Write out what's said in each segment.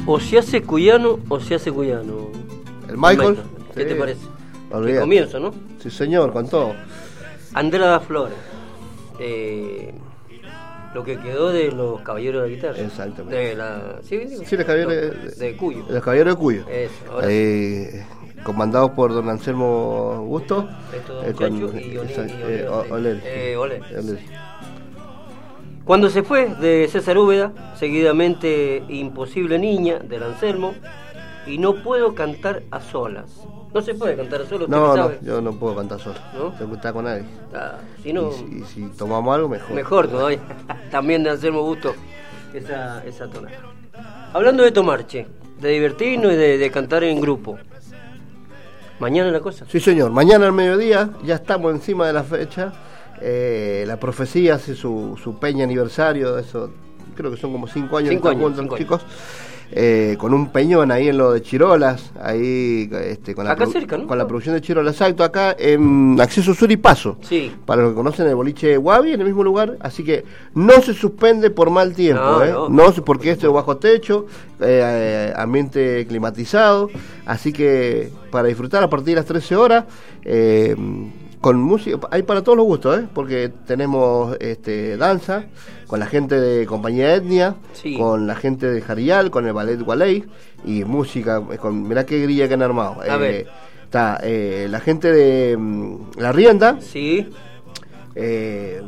O se hace cuyano o se hace cuyano. El Michael. ¿Qué te parece? Olvidate. El comienzo, ¿no? Sí, señor, con todo. Andrea Flores. Lo que quedó de los caballeros de la guitarra. Exactamente. De la... ¿Sí, digo? Sí, los caballeros de Cuyo. Los caballeros de Cuyo. Eso, ahora sí. Comandados por don Anselmo Gusto. Oler. Cuando se fue de César Úbeda, seguidamente Imposible Niña del Anselmo y No puedo cantar a solas. No se puede cantar a solas, ¿usted No, sabe? yo no puedo cantar solo. ¿No? Tengo que estar con nadie. Si no, y si tomamos algo, mejor. Mejor todavía. También de Anselmo Gusto esa tonada. Hablando de tomar, che, de divertirnos y de cantar en grupo. ¿Mañana la cosa? Sí, señor. Mañana al mediodía, ya estamos encima de la fecha. La Profecía hace su peña aniversario. Eso, creo que son como 5 años. 5 años, los chicos. Con un peñón ahí en lo de Chirolas, ahí acá cerca, ¿no? Con la producción de Chirolas, exacto, acá en Acceso Sur y Paso. Sí. Para los que conocen el boliche Guavi, en el mismo lugar, así que no se suspende por mal tiempo, no porque esto es bajo techo, ambiente climatizado, así que para disfrutar a partir de las 13 horas, con música, hay para todos los gustos, porque tenemos danza, con la gente de Compañía Etnia, sí, con la gente de Jarial, con el Ballet Gualey, y música, mirá qué grilla que han armado. Está la gente de La Rienda, sí, el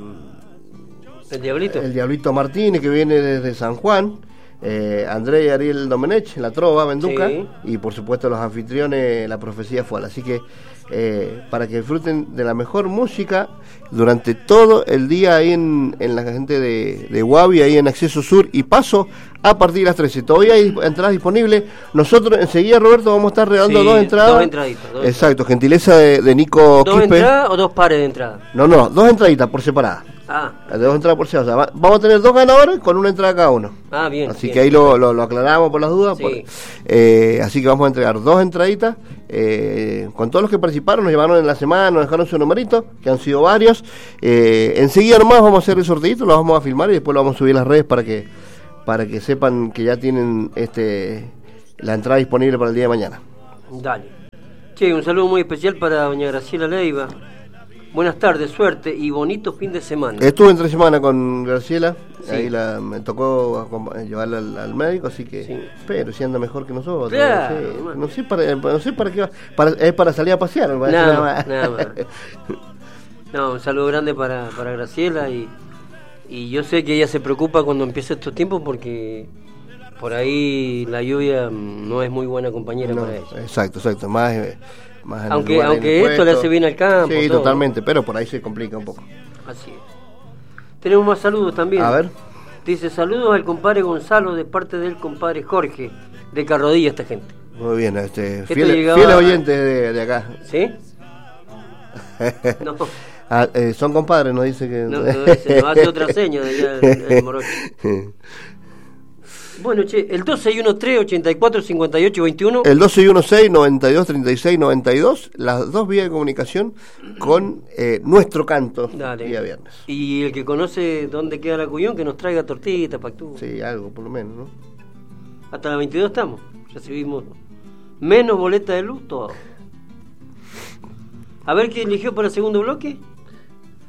Diablito Martínez, que viene desde San Juan, André y Ariel Domenech, La Trova, Menduca, sí, y por supuesto los anfitriones, La Profecía Fual. Así que para que disfruten de la mejor música durante todo el día ahí en la gente de Guavi, ahí en Acceso Sur y Paso, a partir de las 13. Todavía hay entradas disponibles. Nosotros enseguida, Roberto, vamos a estar regalando 2 entradas. 2 entraditas. Exacto, gentileza de Nico ¿2 Quispe. entradas o 2 pares de entradas? No, 2 entraditas por separada. De 2 entradas por separada. O sea, vamos a tener 2 ganadores con 1 entrada cada uno. Bien. Así bien, que ahí lo aclaramos por las dudas. Sí. Así que vamos a entregar 2 entraditas. Con todos los que participaron, nos llevaron en la semana, nos dejaron su numerito, que han sido varios. Enseguida nomás vamos a hacer el sorteito, lo vamos a filmar y después lo vamos a subir a las redes para que sepan que ya tienen la entrada disponible para el día de mañana. Dale. Che, un saludo muy especial para doña Graciela Leiva. Buenas tardes, suerte y bonito fin de semana. Estuve entre semana con Graciela, sí, ahí me tocó llevarla al médico, así que sí, pero si anda mejor que nosotros. Claro, no sé para qué va. Es para salir a pasear. Nada más. No, un saludo grande para Graciela y yo sé que ella se preocupa cuando empieza estos tiempos porque por ahí la lluvia no es muy buena compañera para ella. Exacto, más aunque esto le hace bien al campo. Sí, todo, totalmente, pero por ahí se complica un poco. Así es. Tenemos más saludos también. A ver. Dice, saludos al compadre Gonzalo de parte del compadre Jorge de Carrodilla, esta gente. Muy bien, fieles oyentes de acá. ¿Sí? No. Son compadres, nos dice que... No, nos hace otra seña de allá el Morocho. Bueno, che, el 1213-845821. El 1216-9236-92, las 2 vías de comunicación con nuestro canto. Dale. Día viernes. Y el que conoce dónde queda la Cuyón, que nos traiga tortita, pactú. Sí, algo por lo menos, ¿no? Hasta las 22 estamos. Recibimos menos boleta de luz, todo. A ver qué eligió para el segundo bloque.